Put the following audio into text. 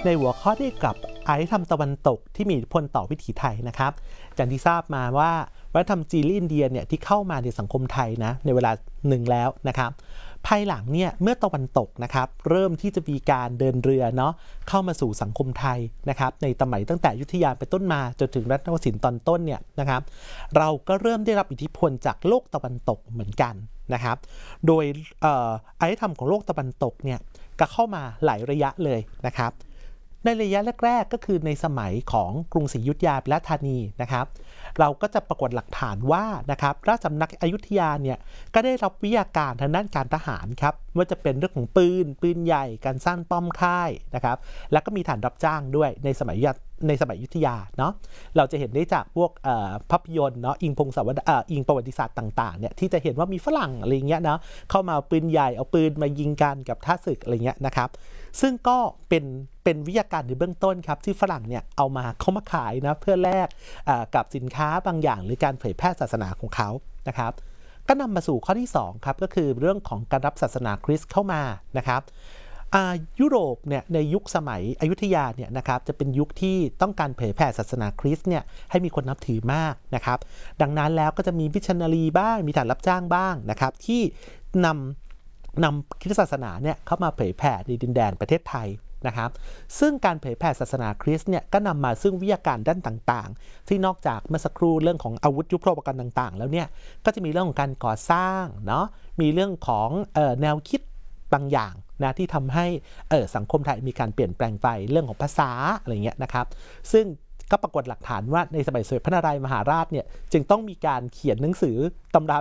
ในหัวข้อที่กับอารยธรรมตะวันตกที่มีอิทธิพลต่อวิถีไทยนะครับอย่างที่ทราบมาว่าวัฒนธรรมจีนและอินเดียเนี่ยที่เข้ามาในสังคมไทยนะในเวลาหนึ่งแล้วนะครับภายหลังเนี่ยเมื่อตะวันตกนะครับเริ่มที่จะมีการเดินเรือเนาะเข้ามาสู่สังคมไทยนะครับในสมัยตั้งแต่อยุธยาไปต้นมาจนถึงรัตนโกสินทร์ตอนต้นเนี่ยนะครับเราก็เริ่มได้รับอิทธิพลจากโลกตะวันตกเหมือนกันนะครับโดยอารยธรรมของโลกตะวันตกเนี่ยก็เข้ามาหลายระยะเลยนะครับในระยะแรกๆก็คือในสมัยของกรุงศรีอยุธยาและธานีนะครับเราก็จะปรากฏหลักฐานว่านะครับราชสำนักอยุธยาเนี่ยก็ได้รับวิทยาการทางด้านการทหารครับว่าจะเป็นเรื่องของปืนใหญ่การสร้างป้อมค่ายนะครับแล้วก็มีฐานรับจ้างด้วยในสมัยอยุธยาเนาะเราจะเห็นได้จากพวกภาพยนตร์เนาะอิงประวัติศาสตร์ต่างๆเนี่ยที่จะเห็นว่ามีฝรั่งอะไรเงี้ยเนาะเข้ามาปืนใหญ่เอาปืนมายิงกันกับท่าศึกอะไรเงี้ยนะครับซึ่งก็เป็นวิทยาการในเบื้องต้นครับที่ฝรั่งเนี่ยเอามาเข้ามาขายนะเพื่อแลกกับสินค้าบางอย่างหรือการเผยแพร่ศาสนาของเขานะครับก็นำมาสู่ข้อที่2ครับก็คือเรื่องของการรับศาสนาคริสต์เข้ามานะครับยุโรปเนี่ยในยุคสมัยอยุธยาเนี่ยนะครับจะเป็นยุคที่ต้องการเผยแผ่ศาสนาคริสต์เนี่ยให้มีคนนับถือมากนะครับดังนั้นแล้วก็จะมีมิชชันนารีบ้างมีฐานรับจ้างบ้างนะครับที่นำคริสตศาสนาเนี่ยเข้ามาเผยแผ่ในดินแดนประเทศไทยนะครับซึ่งการเผยแผ่ศาสนาคริสต์เนี่ยก็นำมาซึ่งวิทยาการด้านต่างๆที่นอกจากเมื่อสักครู่เรื่องของอาวุธยุทโธปกรณ์ต่างๆแล้วเนี่ยก็จะมีเรื่องของการก่อสร้างเนาะมีเรื่องของแนวคิดบางอย่างนะที่ทำให้สังคมไทยมีการเปลี่ยนแปลงไปเรื่องของภาษาอะไรเงี้ยนะครับซึ่งก็ปรากฏหลักฐานว่าในสมัยสมเด็จพระนารายณ์มหาราชเนี่ยจึงต้องมีการเขียนหนังสือตำรา